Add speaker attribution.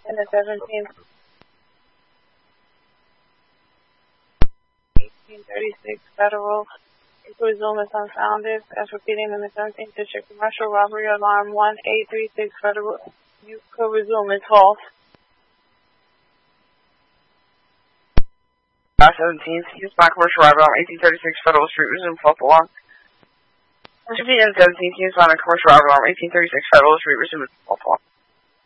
Speaker 1: and the 17th. 1836 Federal. You could resume as unfounded. As repeating in the 17th District Commercial Robbery Alarm 1836 Federal. You could resume as false.
Speaker 2: 17th, use my commercial robbery alarm 1836 Federal Street, resume false alarm. As repeating in the 17th, use my commercial robbery alarm 1836 Federal Street, resume false alarm.